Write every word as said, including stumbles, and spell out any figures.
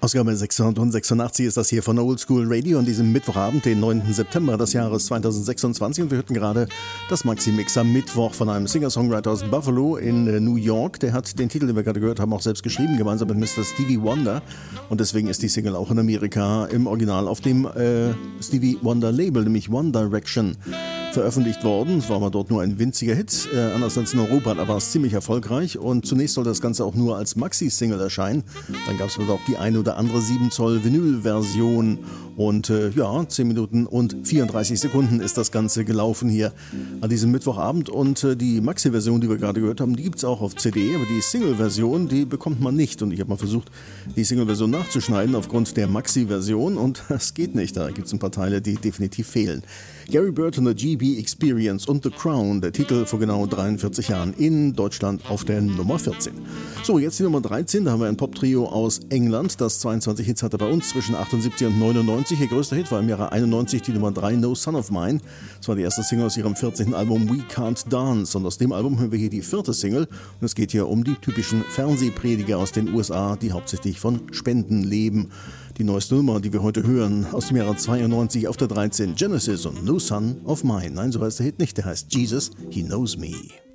Ausgabe sechshundertsechsundachtzig ist das hier von Old School Radio an diesem Mittwochabend, den neunten September des Jahres zweitausendsechsundzwanzig. Und wir hörten gerade das Maxi-Mix am Mittwoch von einem Singer-Songwriter aus Buffalo in New York. Der hat den Titel, den wir gerade gehört haben, auch selbst geschrieben, gemeinsam mit Mister Stevie Wonder. Und deswegen ist die Single auch in Amerika im Original auf dem äh, Stevie Wonder Label, nämlich One Direction, veröffentlicht worden. Es war aber dort nur ein winziger Hit, äh, anders als in Europa, da war es ziemlich erfolgreich. Und zunächst sollte das Ganze auch nur als Maxi-Single erscheinen. Dann gab es aber auch die eine oder andere sieben Zoll Vinyl-Version. Und äh, ja, zehn Minuten und vierunddreißig Sekunden ist das Ganze gelaufen hier an diesem Mittwochabend. Und äh, die Maxi-Version, die wir gerade gehört haben, die gibt es auch auf C D, aber die Single-Version, die bekommt man nicht. Und ich habe mal versucht, die Single-Version nachzuschneiden aufgrund der Maxi-Version. Und das geht nicht, da gibt es ein paar Teile, die definitiv fehlen. Gary Burton, The G B Experience und The Crown, der Titel vor genau dreiundvierzig Jahren in Deutschland auf der Nummer vierzehn. So, jetzt die Nummer dreizehn, da haben wir ein Pop-Trio aus England, das zweiundzwanzig Hits hatte bei uns zwischen achtundsiebzig und neunundneunzig. Ihr größter Hit war im Jahre einundneunzig die Nummer drei, No Son of Mine. Das war die erste Single aus ihrem vierzehnten Album We Can't Dance. Und aus dem Album hören wir hier die vierte Single. Und es geht hier um die typischen Fernsehprediger aus den U S A, die hauptsächlich von Spenden leben. Die neueste Nummer, die wir heute hören, aus dem Jahre zweiundneunzig auf der dreizehn, Genesis und No Son of Mine. Nein, so heißt der Hit nicht, der heißt Jesus, He Knows Me.